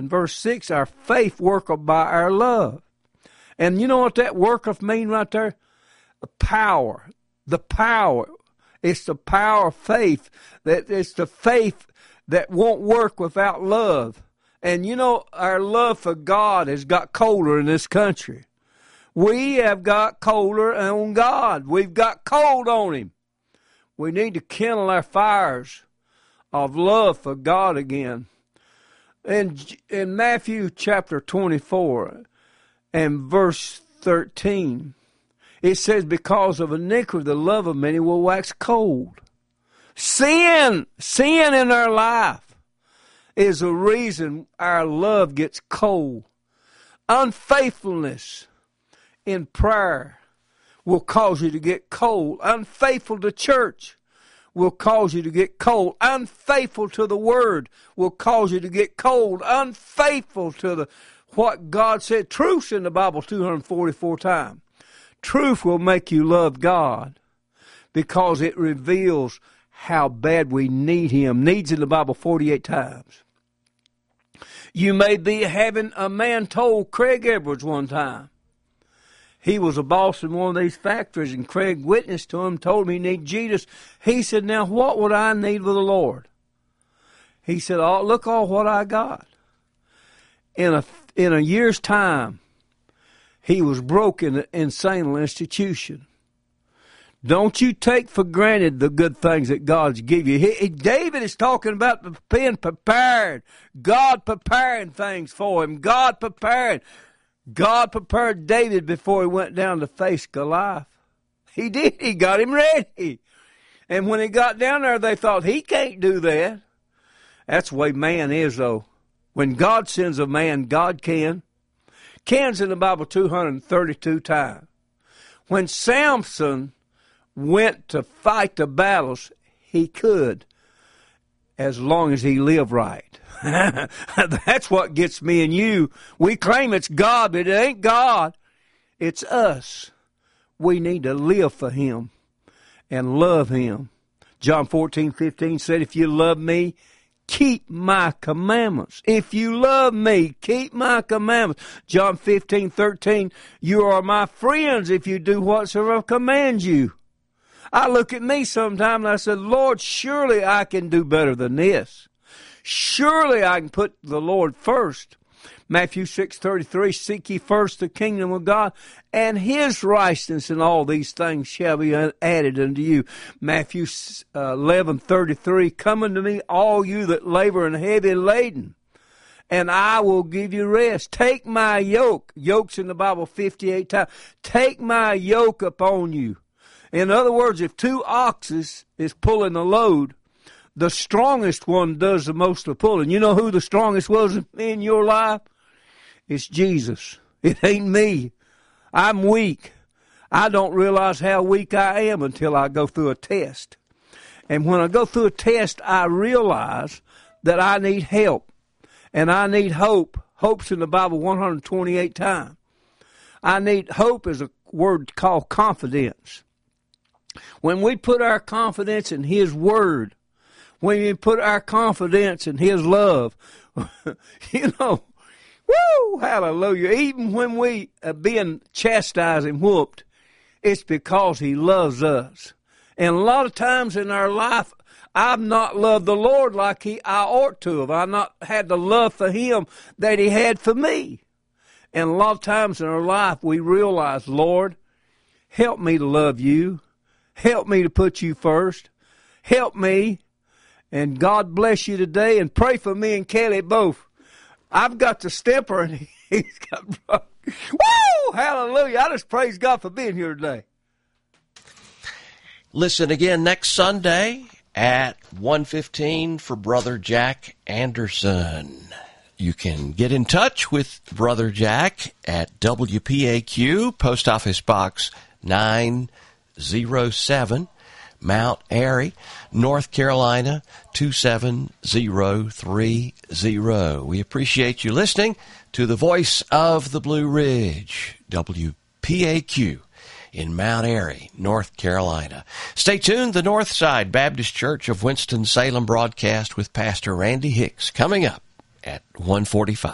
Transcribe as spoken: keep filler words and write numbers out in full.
in verse six, our faith worketh by our love. And you know what that worketh mean right there? The power. The power. It's the power of faith. That it's the faith that won't work without love. And you know, our love for God has got colder in this country. We have got colder on God. We've got cold on Him. We need to kindle our fires of love for God again. In, in Matthew chapter twenty-four and verse thirteen, it says, because of iniquity, the love of many will wax cold. Sin, sin in our life is the reason our love gets cold. Unfaithfulness in prayer will cause you to get cold. Unfaithful to church will cause you to get cold. Unfaithful to the Word will cause you to get cold. Unfaithful to the what God said. Truth's in the Bible two hundred forty-four times. Truth will make you love God because it reveals how bad we need Him. Needs in the Bible forty-eight times. You may be having, a man told Craig Edwards one time, he was a boss in one of these factories, and Craig witnessed to him, told him he needed Jesus. He said, now what would I need with the Lord? He said, oh, look all what I got. In a, in a year's time, he was broke in an insane institution. Don't you take for granted the good things that God's give you. He, he, David is talking about being prepared. God preparing things for him. God preparing. God prepared David before he went down to face Goliath. He did. He got him ready. And when he got down there, they thought, he can't do that. That's the way man is, though. When God sends a man, God can. Can's in the Bible two hundred thirty-two times. When Samson went to fight the battles, he could, as long as he lived right. That's what gets me and you. We claim it's God, but it ain't God. It's us. We need to live for Him and love Him. John fourteen fifteen said, if you love me, keep my commandments. If you love me, keep my commandments. John fifteen thirteen, you are my friends if you do whatsoever I command you. I look at me sometimes and I said, Lord, surely I can do better than this. Surely I can put the Lord first. Matthew six thirty-three, seek ye first the kingdom of God and His righteousness, and all these things shall be added unto you. Matthew eleven thirty-three, come unto me, all you that labor and heavy laden, and I will give you rest. Take my yoke. Yoke's in the Bible fifty-eight times. Take my yoke upon you. In other words, if two oxes is pulling a load, the strongest one does the most of pulling. You know who the strongest was in your life? It's Jesus. It ain't me. I'm weak. I don't realize how weak I am until I go through a test. And when I go through a test, I realize that I need help. And I need hope. Hope's in the Bible one hundred twenty-eight times. I need hope is a word called confidence. When we put our confidence in His Word, when we put our confidence in His love, you know, woo, hallelujah. Even when we are being chastised and whooped, it's because He loves us. And a lot of times in our life, I've not loved the Lord like he, I ought to have. I've not had the love for Him that He had for me. And a lot of times in our life, we realize, Lord, help me to love You. Help me to put You first. Help me. And God bless you today, and pray for me and Kelly both. I've got the stepper, and he's got... Woo! Hallelujah. I just praise God for being here today. Listen again next Sunday at one fifteen for Brother Jack Anderson. You can get in touch with Brother Jack at W P A Q, Post Office Box nine oh seven, Mount Airy, North Carolina, two seven zero three zero. We appreciate you listening to the Voice of the Blue Ridge, W P A Q, in Mount Airy, North Carolina. Stay tuned. The Northside Baptist Church of Winston-Salem broadcast with Pastor Randy Hicks coming up at one forty-five.